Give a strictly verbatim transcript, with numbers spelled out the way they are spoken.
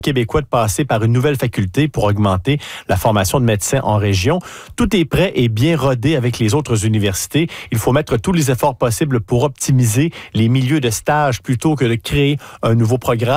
québécois de passer par une nouvelle faculté pour augmenter la formation de médecins en région. Tout est prêt et bien rodé avec les autres universités. Il faut mettre tous les efforts possibles pour optimiser les milieux de stage plutôt que de créer un nouveau programme.